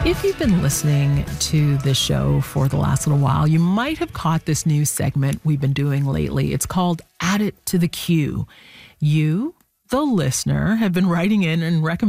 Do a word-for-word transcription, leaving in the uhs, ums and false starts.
If you've been listening to this show for the last little while, you might have caught this new segment we've been doing lately. It's called Add It to the Queue. You, the listener, have been writing in and recommending